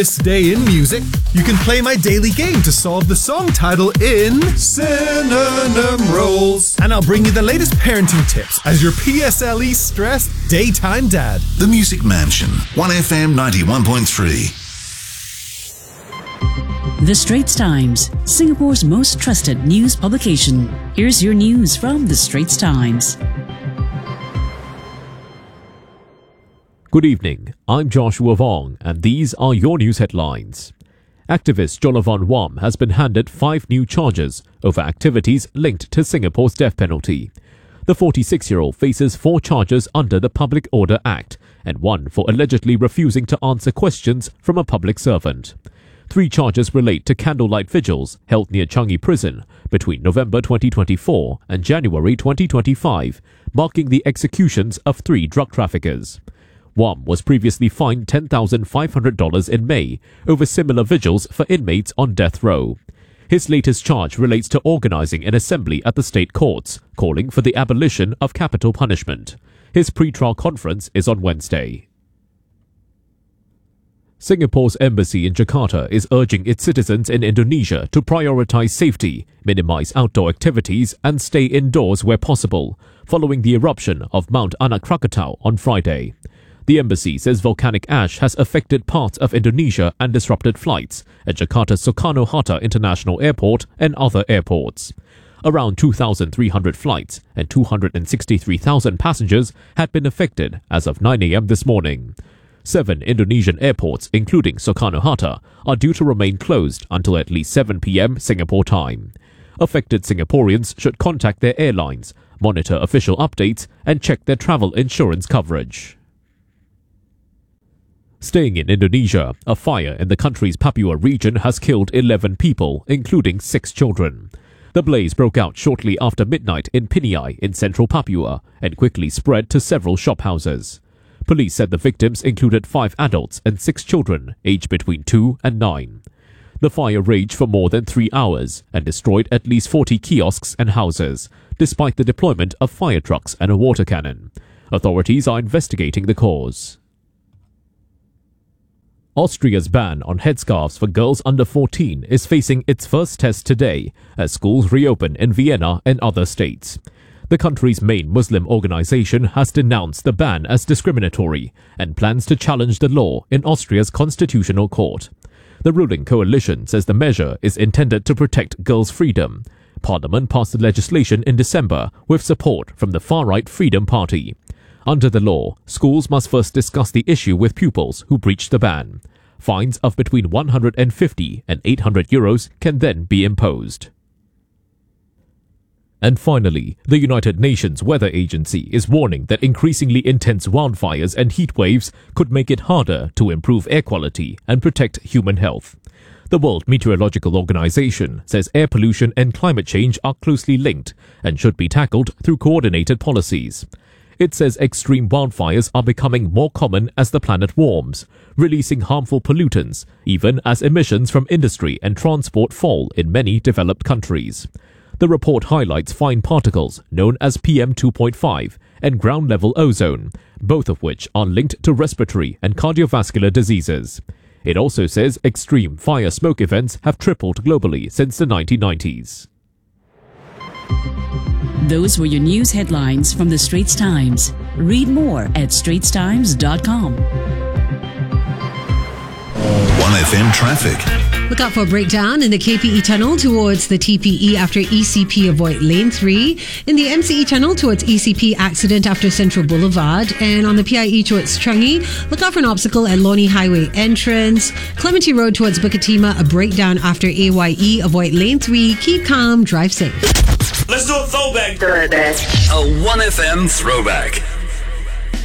This day in music, you can play my daily game to solve the song title in Synonym Rolls. And I'll bring you the latest parenting tips as your PSLE stressed daytime dad. The Music Mansion, 1FM 91.3. The Straits Times, Singapore's most trusted news publication. Here's your news from The Straits Times. Good evening, I'm Joshua Vong, and these are your news headlines. Activist Jolovan Wham has been handed 5 new charges over activities linked to Singapore's death penalty. The 46-year-old faces 4 charges under the Public Order Act and 1 for allegedly refusing to answer questions from a public servant. 3 charges relate to candlelight vigils held near Changi Prison between November 2024 and January 2025, marking the executions of 3 drug traffickers. Wham was previously fined $10,500 in May over similar vigils for inmates on death row. His latest charge relates to organising an assembly at the state courts, calling for the abolition of capital punishment. His pre-trial conference is on Wednesday. Singapore's embassy in Jakarta is urging its citizens in Indonesia to prioritise safety, minimise outdoor activities and stay indoors where possible, following the eruption of Mount Anak Krakatau on Friday. The embassy says volcanic ash has affected parts of Indonesia and disrupted flights at Jakarta's Soekarno-Hatta International Airport and other airports. Around 2,300 flights and 263,000 passengers had been affected as of 9 a.m. this morning. 7 Indonesian airports, including Soekarno-Hatta, are due to remain closed until at least 7 p.m. Singapore time. Affected Singaporeans should contact their airlines, monitor official updates, and check their travel insurance coverage. Staying in Indonesia, a fire in the country's Papua region has killed 11 people, including 6 children. The blaze broke out shortly after midnight in Piniai in central Papua and quickly spread to several shophouses. Police said the victims included 5 adults and 6 children, aged between 2 and 9. The fire raged for more than 3 hours and destroyed at least 40 kiosks and houses, despite the deployment of fire trucks and a water cannon. Authorities are investigating the cause. Austria's ban on headscarves for girls under 14 is facing its first test today as schools reopen in Vienna and other states. The country's main Muslim organization has denounced the ban as discriminatory and plans to challenge the law in Austria's constitutional court. The ruling coalition says the measure is intended to protect girls' freedom. Parliament passed the legislation in December with support from the far-right Freedom Party. Under the law, schools must first discuss the issue with pupils who breach the ban. Fines of between 150 and 800 euros can then be imposed. And finally, the United Nations Weather Agency is warning that increasingly intense wildfires and heat waves could make it harder to improve air quality and protect human health. The World Meteorological Organization says air pollution and climate change are closely linked and should be tackled through coordinated policies. It says extreme wildfires are becoming more common as the planet warms, releasing harmful pollutants, even as emissions from industry and transport fall in many developed countries. The report highlights fine particles known as PM2.5 and ground-level ozone, both of which are linked to respiratory and cardiovascular diseases. It also says extreme fire smoke events have tripled globally since the 1990s. Those were your news headlines from The Straits Times. Read more at straitstimes.com. 1FM traffic. Look out for a breakdown in the KPE tunnel towards the TPE after ECP, avoid lane 3. In the MCE tunnel towards ECP, accident after Central Boulevard. And on the PIE towards Changi, look out for an obstacle at Lornie Highway entrance. Clementi Road towards Bukit Timah, a breakdown after AYE, avoid lane 3. Keep calm, drive safe. Let's do a throwback. A 1FM throwback.